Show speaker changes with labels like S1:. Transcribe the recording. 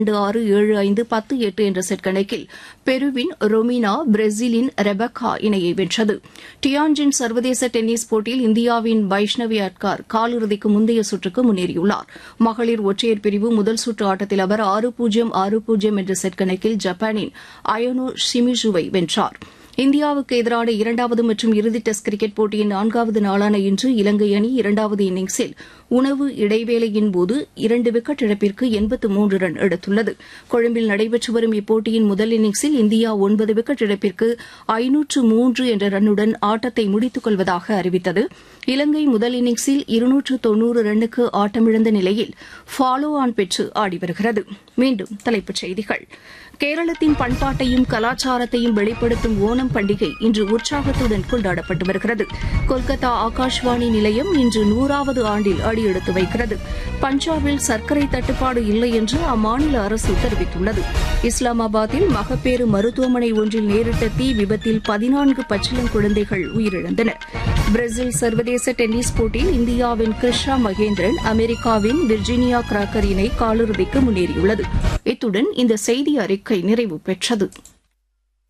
S1: 6-7-5, 10-8 என்ற செட் கணக்கில் பெருவின் ரொமினா பிரேசிலின் ரெபக்கா இணையை வென்றது. டியான்ஜின் சர்வதேச டென்னிஸ் போட்டியில் இந்தியாவின் வைஷ்ணவி அட்கார் காலிறுதிக்கு முந்தைய சுற்றுக்கு முன்னேறியுள்ளார். மகளிர் ஒற்றையர் பிரிவு முதல் சுற்று ஆட்டத்தில் அவர் 6-0, 6-0 என்ற செட் கணக்கில் ஜப்பானின் அயோனோ ஷிமிசுவை வென்றார். இந்தியாவுக்கு எதிரான இரண்டாவது மற்றும் இறுதி டெஸ்ட் கிரிக்கெட் போட்டியின் 4வது நாளான இன்று இலங்கை அணி 2வது இன்னிங்ஸில் உணவு இடைவேளையின்போது 2 விக்கெட் இழப்பிற்கு 83 ரன் எடுத்துள்ளது. கொழும்பில் நடைபெற்று வரும் இப்போட்டியின் முதல் இன்னிங்ஸில் இந்தியா 9 விக்கெட் இழப்பிற்கு 503 என்ற ரன்னுடன் ஆட்டத்தை முடித்துக் கொள்வதாக அறிவித்தது. இலங்கை முதல் இன்னிங்ஸில் 290 ரன்னுக்கு ஆட்டமிழந்த நிலையில் ஃபாலோ ஆன் பெற்று ஆடி வருகிறது. மீண்டும் தலைப்புச் செய்திகள். கேரளத்தின் பண்பாட்டையும் கலாச்சாரத்தையும் வெளிப்படுத்தும் ஓணம் பண்டிகை இன்று உற்சாகத்துடன் கொண்டாடப்பட்டு வருகிறது. கொல்கத்தா ஆகாஷ்வாணி நிலையம் இன்று 100வது ஆண்டில் அடியெடுத்து வைக்கிறது. பஞ்சாபில் சர்க்கரை தட்டுப்பாடு இல்லை என்று அம்மாநில அரசு தெரிவித்துள்ளது. இஸ்லாமாபாத்தில் மகப்பேறு மருத்துவமனை ஒன்றில் நேரிட்ட தீ விபத்தில் 14 பச்சிளம் குழந்தைகள் உயிரிழந்தனர். பிரேசில் சர்வதேச டென்னிஸ் போட்டியில் இந்தியாவின் கிருஷ்ணா மகேந்திரன் அமெரிக்காவின் விர்ஜீனியா கிராக்கர் இணை காலிறுதிக்கு முன்னேறியுள்ளது. இத்துடன் இந்த செய்தி அறிக்கை நிறைவு பெற்றது.